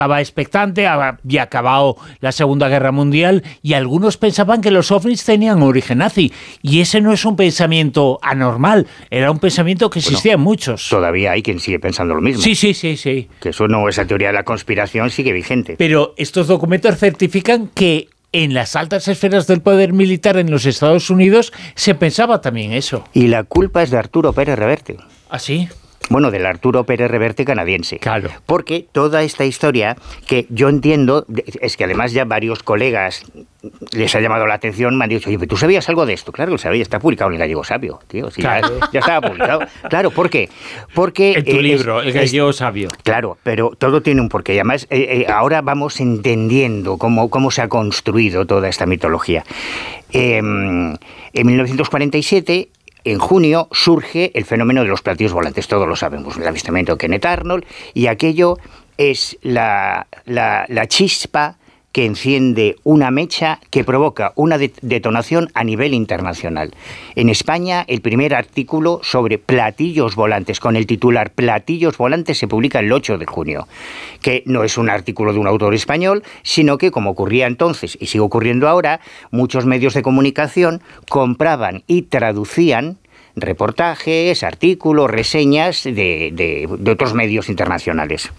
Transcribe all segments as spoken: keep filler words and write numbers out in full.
estaba expectante, había acabado la Segunda Guerra Mundial y algunos pensaban que los ovnis tenían origen nazi. Y ese no es un pensamiento anormal, era un pensamiento que existía bueno, en muchos. Todavía hay quien sigue pensando lo mismo. Sí, sí, sí, sí. Que eso no, esa teoría de la conspiración sigue vigente. Pero estos documentos certifican que en las altas esferas del poder militar en los Estados Unidos se pensaba también eso. Y la culpa es de Arturo Pérez Reverte. ¿Ah, sí? Bueno, del Arturo Pérez Reverte canadiense. Claro. Porque toda esta historia, que yo entiendo, es que además ya varios colegas les ha llamado la atención, me han dicho, oye, ¿tú sabías algo de esto? Claro que lo sabía, está publicado en El Gallego Sabio, tío. Sí, claro. ya, ya estaba publicado. Claro, ¿por qué? Porque... En tu eh, libro, es, El Gallego es, Sabio. Claro, pero todo tiene un porqué. Y además, eh, eh, ahora vamos entendiendo cómo, cómo se ha construido toda esta mitología. Eh, en mil novecientos cuarenta y siete... En junio surge el fenómeno de los platillos volantes, todos lo sabemos, el avistamiento de Kenneth Arnold, y aquello es la, la, la chispa que enciende una mecha que provoca una de- detonación a nivel internacional. En España, el primer artículo sobre platillos volantes, con el titular Platillos volantes, se publica el ocho de junio, que no es un artículo de un autor español, sino que, como ocurría entonces y sigue ocurriendo ahora, muchos medios de comunicación compraban y traducían reportajes, artículos, reseñas de, de, de otros medios internacionales.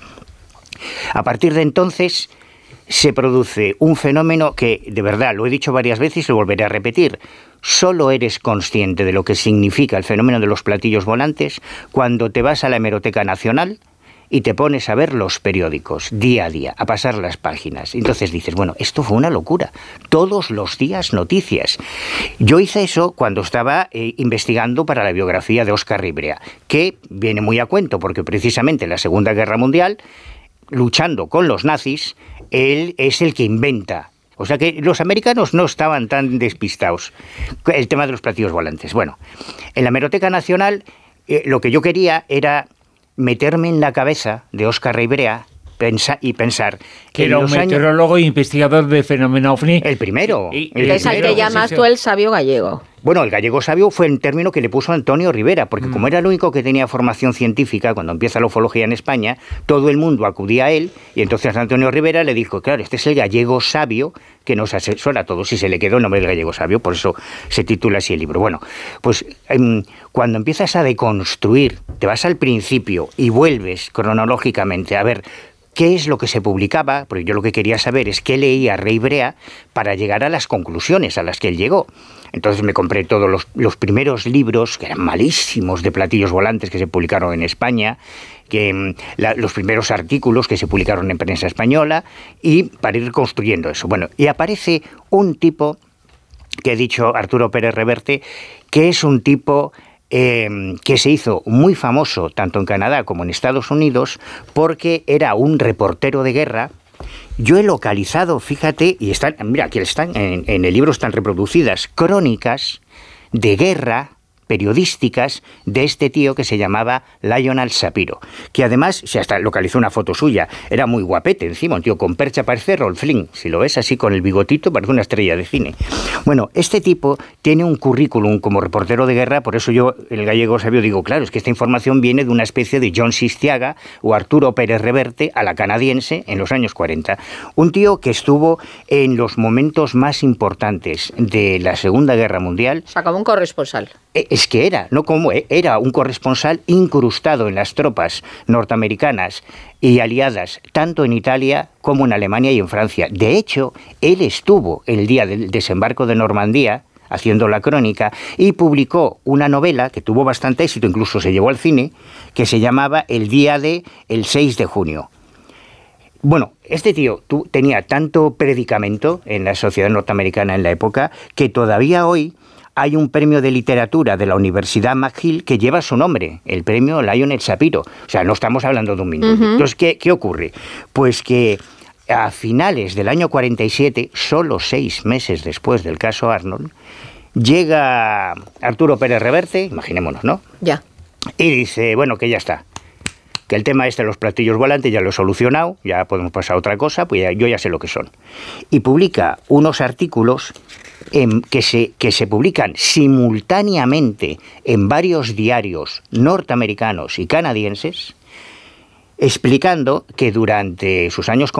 A partir de entonces se produce un fenómeno que, de verdad, lo he dicho varias veces y lo volveré a repetir. Solo eres consciente de lo que significa el fenómeno de los platillos volantes cuando te vas a la Hemeroteca Nacional y te pones a ver los periódicos día a día, a pasar las páginas. Entonces dices, bueno, esto fue una locura. Todos los días noticias. Yo hice eso cuando estaba eh, investigando para la biografía de Óscar Ribrea, que viene muy a cuento, porque precisamente en la Segunda Guerra Mundial, luchando con los nazis, él es el que inventa. O sea que los americanos no estaban tan despistados. El tema de los platillos volantes. Bueno, en la Hemeroteca Nacional eh, lo que yo quería era meterme en la cabeza de Óscar Ribrea pensa, y pensar... Que era un meteorólogo e investigador de fenómeno ovni. El primero. Y, el es primero, al que llamas tú el sabio gallego. Bueno, el gallego sabio fue el término que le puso Antonio Rivera, porque mm. como era el único que tenía formación científica, cuando empieza la ufología en España, todo el mundo acudía a él, y entonces Antonio Rivera le dijo, claro, este es el gallego sabio que nos asesora a todos, y se le quedó el nombre del gallego sabio, por eso se titula así el libro. Bueno, pues eh, cuando empiezas a deconstruir, te vas al principio y vuelves cronológicamente a ver qué es lo que se publicaba, porque yo lo que quería saber es qué leía Ribera para llegar a las conclusiones a las que él llegó. Entonces me compré todos los, los primeros libros, que eran malísimos, de platillos volantes que se publicaron en España, que la, los primeros artículos que se publicaron en prensa española, y para ir construyendo eso. Bueno, y aparece un tipo, que he dicho Arturo Pérez Reverte, que es un tipo... Eh, que se hizo muy famoso tanto en Canadá como en Estados Unidos porque era un reportero de guerra. Yo he localizado, fíjate, y están, mira, aquí están, en, en el libro están reproducidas crónicas de guerra periodísticas de este tío que se llamaba Lionel Shapiro, que además, se hasta localizó una foto suya, era muy guapete encima, un tío con percha, parece Rolf Flynn, si lo ves así con el bigotito parece una estrella de cine. Bueno, este tipo tiene un currículum como reportero de guerra, por eso yo, el gallego sabio, digo, claro, es que esta información viene de una especie de John Sistiaga o Arturo Pérez Reverte a la canadiense en los años cuarenta. Un tío que estuvo en los momentos más importantes de la Segunda Guerra Mundial. O sea, como un corresponsal. Es que era, no como era un corresponsal incrustado en las tropas norteamericanas y aliadas, tanto en Italia como en Alemania y en Francia. De hecho, él estuvo el día del desembarco de Normandía haciendo la crónica y publicó una novela que tuvo bastante éxito, incluso se llevó al cine, que se llamaba El día de el seis de junio. Bueno, este tío tú, tenía tanto predicamento en la sociedad norteamericana en la época que todavía hoy hay un premio de literatura de la Universidad McGill que lleva su nombre, el premio Lionel Shapiro. O sea, no estamos hablando de un minuto. Uh-huh. Entonces, ¿qué, ¿qué ocurre? Pues que a finales del año cuarenta y siete, solo seis meses después del caso Arnold, llega Arturo Pérez Reverte, imaginémonos, ¿no? Ya. Y dice, bueno, que ya está. Que el tema este de los platillos volantes ya lo he solucionado, ya podemos pasar a otra cosa, pues ya, yo ya sé lo que son. Y publica unos artículos en, que, se, que se publican simultáneamente en varios diarios norteamericanos y canadienses, explicando que durante sus años